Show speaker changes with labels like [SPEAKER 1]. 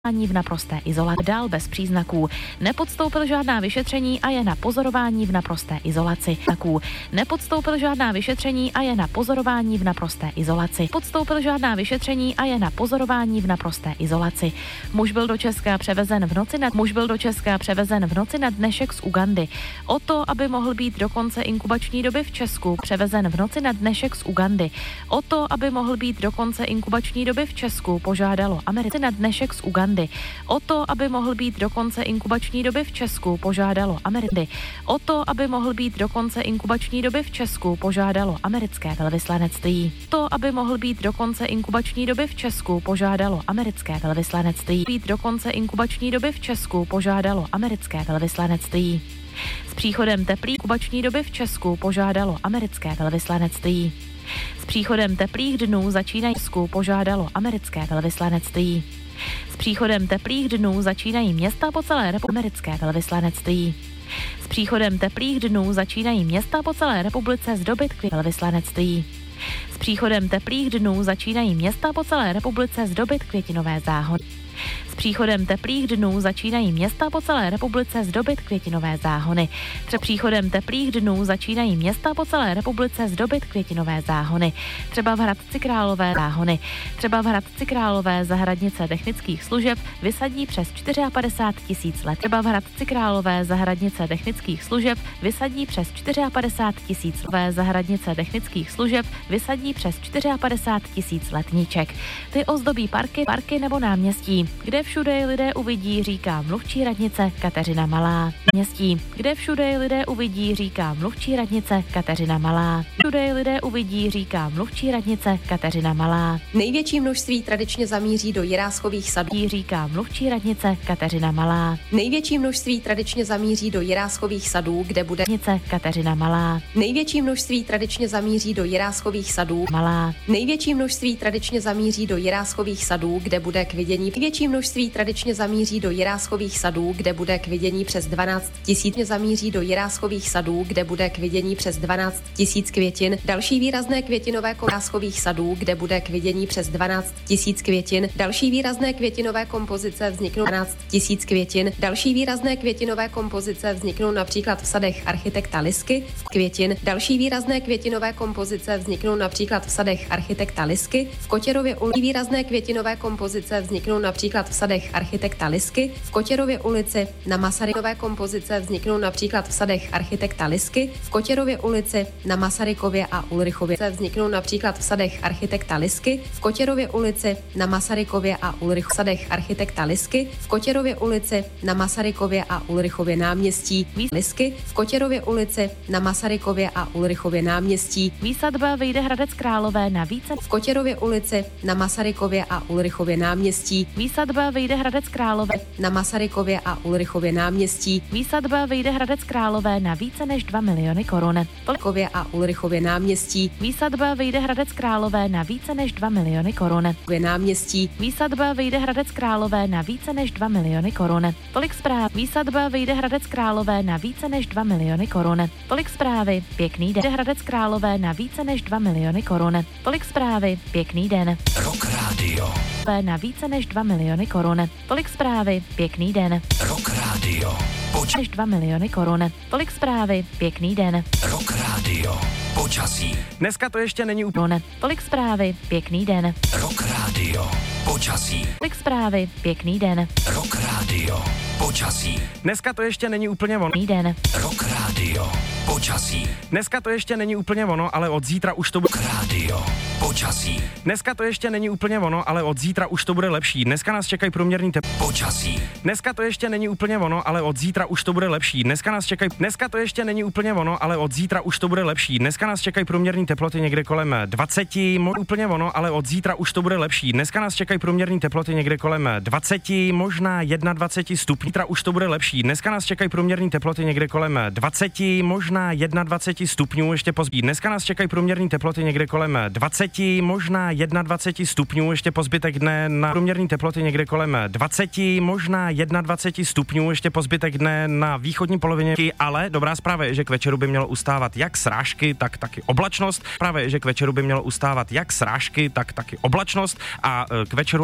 [SPEAKER 1] v naprosté izolaci. Dál bez příznaků. Nepodstoupil žádná vyšetření a je na pozorování v naprosté izolaci. Nepodstoupil žádná vyšetření a je na pozorování v naprosté izolaci. Podstoupil žádná vyšetření a je na pozorování v naprosté izolaci. Muž byl do Česka převezen v noci na dnešek z Ugandy. O to, aby mohl být do konce inkubační doby v Česku, převezen v noci na dnešek z Ugandy. O to, aby mohl být do konce inkubační doby v Česku, požádalo Americe na dnešek z Ugandy. O to, aby mohl být do konce inkubační doby v Česku, požádalo Ameriky. O to, aby mohl být do konce inkubační doby v Česku, požádalo americké velvyslanectví. To, aby mohl být do konce inkubační doby v Česku, požádalo americké velvyslanectví. Být do konce inkubační doby v Česku, požádalo americké velvyslanectví. S příchodem teplých inkubační doby v Česku požádalo americké velvyslanectví. S příchodem teplých dnů začínají požádalo americké velvyslanectví. S příchodem teplých dnů začínají města po celé republice americké velvyslanectví. S příchodem teplých dnů začínají města po celé republice zdobit velvyslanectví. S příchodem teplých dnů začínají města po celé republice zdobit květinové záhony. S příchodem teplých dnů začínají města po celé republice zdobit květinové záhony. Příchodem teplých dnů začínají města po celé republice zdobit květinové záhony. Třeba v Hradci Králové záhony. Třeba v Hradci Králové zahradnice technických služeb vysadí přes 54 000 let. Třeba v Hradci Králové zahradnice technických služeb vysadí přes 54 000 zahradnice technických služeb vysadí přes 54 000 letníček. Ty ozdobí parky nebo náměstí. Kde všude lidé uvidí, říká mluvčí radnice Kateřina Malá. Městí. Kde všude lidé uvidí, říká mluvčí radnice Kateřina Malá. Všude lidé uvidí, říká mluvčí radnice Kateřina Malá.
[SPEAKER 2] Největší množství tradičně zamíří do Jiráskhových sadů,
[SPEAKER 1] říká mluvčí radnice Kateřina Malá.
[SPEAKER 2] Největší množství tradičně zamíří do Jiráskhových sadů, kde bude
[SPEAKER 1] radnice Kateřina Malá.
[SPEAKER 2] Největší množství tradičně zamíří do Jiráskhových sadů
[SPEAKER 1] Malá.
[SPEAKER 2] Největší množství tradičně zamíří do Jiráskhových sadů, kde bude k vidění. Největší množství tradičně zamíří do Jiráskhových sadů, kde bude k vidění přes 12 000. Zamíří do Jiráskhových sadů, kde bude k vidění přes 12 000 květin. Další výrazné květinové Jiráskhových sadů, kde bude k vidění přes 12 000 květin. Další výrazné květinové kompozice vzniknou 12 000 květin. Další výrazné květinové kompozice vzniknou například v sadech architekta Lisky v květin. Další výrazné květinové kompozice vzniknou například v sadech architekta Lisky v Kotěrově ulici. Výrazné květinové kompozice vzniknou například v sadech architekta Lisky v Kotěrově ulici. Na Masarykové kompozice vzniknou například v sadech architekta Lisky v Kotěrově ulici. Na Masarykově a Ulrichově vzniknou například v sadech architekta Lisky v Kotěrově ulici. Na Masarykově a Ulrichově sadech architekta Lisky v Kotěrově ulici. Na Masarykově a Ulrichově náměstí Lisky v Kotěrově ulici. Na Masarykově a Ulrichově náměstí.
[SPEAKER 1] Výsadba vyjde Hradec Králové na více
[SPEAKER 2] v Kotěrově ulici. Na Masarykově a Ulrichově náměstí.
[SPEAKER 1] Výsadba vyjde Hradec Králové
[SPEAKER 2] na Masarykově a Ulrichově náměstí.
[SPEAKER 1] Výsadba vyjde Hradec Králové na více než 2 miliony korun.
[SPEAKER 2] Masarykově a Ulrichově náměstí.
[SPEAKER 1] Výsadba vyjde Hradec Králové na více než 2 miliony korun.
[SPEAKER 2] Náměstí.
[SPEAKER 1] Výsadba vyjde Hradec Králové na více než 2 miliony korun. Tolik zpráv. Výsadba vyjde Hradec Králové na více než 2 miliony korun. Tolik zprávy. Pěkný den. Hradec Králové na více než 2 miliony korun. Tolik zprávy. Pěkný den.
[SPEAKER 3] Rock Radio.
[SPEAKER 1] Na více než 2 miliony korun. Tolik zprávy. Pěkný den.
[SPEAKER 3] Rock Radio.
[SPEAKER 1] Než 2 miliony korun. Tolik zprávy. Pěkný den.
[SPEAKER 3] Rock Radio. Počasí.
[SPEAKER 4] Dneska to ještě není úplně.
[SPEAKER 1] Tolik zprávy. Pěkný den.
[SPEAKER 3] Rock Radio. Počasí.
[SPEAKER 1] Tolik zprávy. Pěkný den.
[SPEAKER 3] Rock Radio. Počasí.
[SPEAKER 4] Dneska to ještě není úplně ono.
[SPEAKER 1] Pěkný den.
[SPEAKER 3] Rock Radio. Počasí.
[SPEAKER 4] Dneska to ještě není úplně ono, ale od zítra už to bude.
[SPEAKER 3] Rock Radio. Počasí.
[SPEAKER 4] Dneska to ještě není úplně ono, ale od zítra už to bude lepší. Dneska nás čekají průměrný
[SPEAKER 3] Počasí.
[SPEAKER 4] Dneska to ještě není úplně ono, ale od zítra už to bude lepší. Dneska nás čekají. Dneska to ještě není úplně ono, ale od zítra už to bude lepší. Dneska nás čekají průměrný teploty někde kolem 20. Úplně ono, ale od zítra už to bude lepší. Dneska nás čekají průměrný teploty někde kolem 20, možná 21 stupňů. Zítra už to bude lepší. Dneska nás čekají průměrný teploty někde kolem 20, možná 21 stupňů ještě pozbýt. Dneska nás čekají průměrný teploty někde kolem 20, možná 21 stupňů ještě po zbytek dne. Na průměrný teploty někde kolem 20, možná 21 stupňů ještě po zbytek dne na východní polovině. Ale dobrá zpráva je, že k večeru by mělo ustávat jak srážky, tak taky oblačnost. Právě, že k večeru by mělo ustávat jak srážky, tak taky oblačnost a k